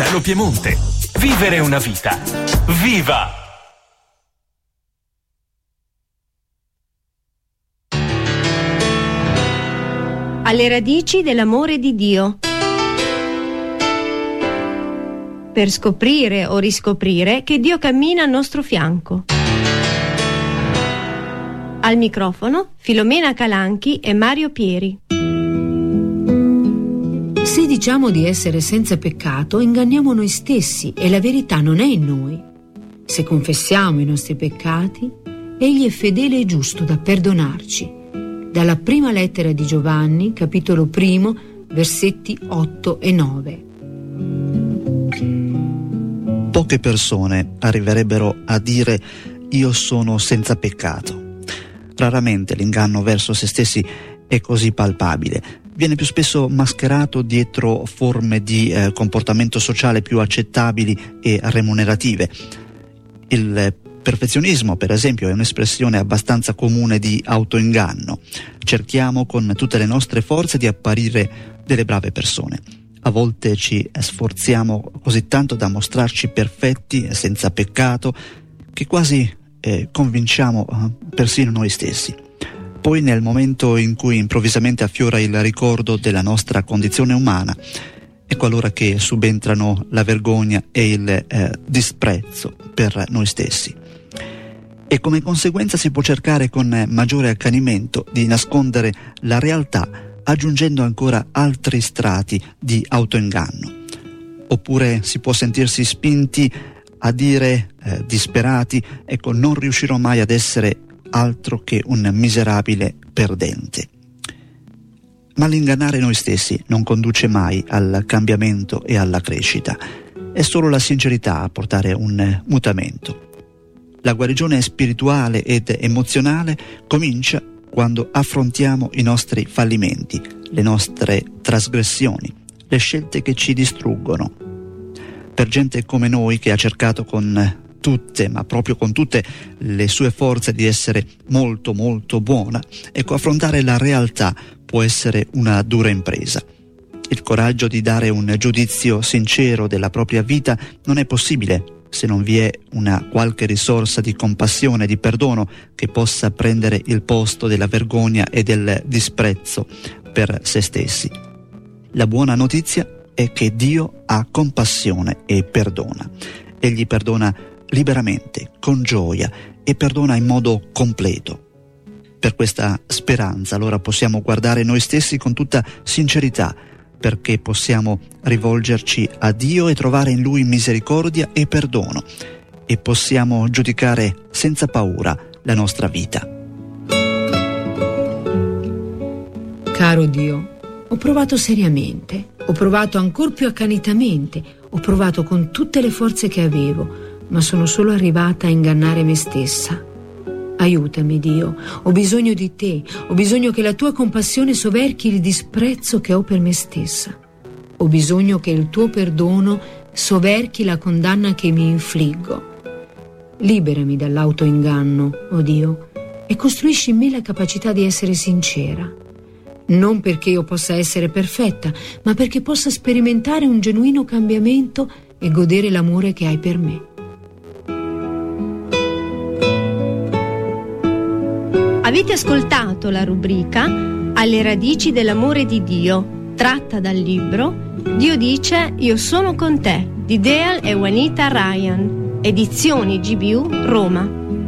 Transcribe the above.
Milano Piemonte. Vivere una vita. Viva! Alle radici dell'amore di Dio. Per scoprire o riscoprire che Dio cammina al nostro fianco. Al microfono Filomena Calanchi e Mario Pieri. Se diciamo di essere senza peccato, inganniamo noi stessi e la verità non è in noi. Se confessiamo i nostri peccati, Egli è fedele e giusto da perdonarci. Dalla prima lettera di Giovanni, capitolo 1, versetti 8 e 9. Poche persone arriverebbero a dire io sono senza peccato. Raramente l'inganno verso se stessi è così palpabile. Viene più spesso mascherato dietro forme di comportamento sociale più accettabili e remunerative. Il perfezionismo, per esempio, è un'espressione abbastanza comune di autoinganno. Cerchiamo con tutte le nostre forze di apparire delle brave persone. A volte ci sforziamo così tanto da mostrarci perfetti e senza peccato che quasi convinciamo persino noi stessi. Poi, nel momento in cui improvvisamente affiora il ricordo della nostra condizione umana, ecco allora che subentrano la vergogna e il disprezzo per noi stessi. E come conseguenza si può cercare con maggiore accanimento di nascondere la realtà aggiungendo ancora altri strati di autoinganno. Oppure si può sentirsi spinti a dire disperati, ecco, non riuscirò mai ad essere altro che un miserabile perdente. Ma l'ingannare noi stessi non conduce mai al cambiamento e alla crescita. È solo la sincerità a portare un mutamento. La guarigione spirituale ed emozionale comincia quando affrontiamo i nostri fallimenti, le nostre trasgressioni, le scelte che ci distruggono. Per gente come noi che ha cercato con tutte, ma proprio con tutte le sue forze di essere molto molto buona, ecco, affrontare la realtà può essere una dura impresa. Il coraggio di dare un giudizio sincero della propria vita non è possibile se non vi è una qualche risorsa di compassione, di perdono che possa prendere il posto della vergogna e del disprezzo per se stessi. La buona notizia è che Dio ha compassione e perdona. Egli perdona liberamente, con gioia e perdona in modo completo. Per questa speranza allora possiamo guardare noi stessi con tutta sincerità, perché possiamo rivolgerci a Dio e trovare in Lui misericordia e perdono, e possiamo giudicare senza paura la nostra vita. Caro Dio, ho provato seriamente, ho provato ancor più accanitamente, ho provato con tutte le forze che avevo, ma sono solo arrivata a ingannare me stessa. Aiutami, Dio, ho bisogno di te, ho bisogno che la tua compassione soverchi il disprezzo che ho per me stessa. Ho bisogno che il tuo perdono soverchi la condanna che mi infliggo. Liberami dall'autoinganno, oh Dio, e costruisci in me la capacità di essere sincera. Non perché io possa essere perfetta, ma perché possa sperimentare un genuino cambiamento e godere l'amore che hai per me. Avete ascoltato la rubrica Alle radici dell'amore di Dio, tratta dal libro Dio dice io sono con te di Dale e Juanita Ryan, edizioni GBU Roma.